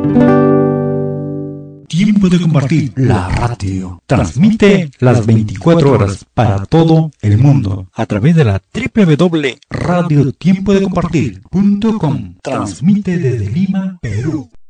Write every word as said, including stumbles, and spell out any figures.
Tiempo de compartir. La radio transmite las veinticuatro horas para todo el mundo a través de la doble u doble u doble u punto radio tiempo de compartir punto com. Transmite desde Lima, Perú.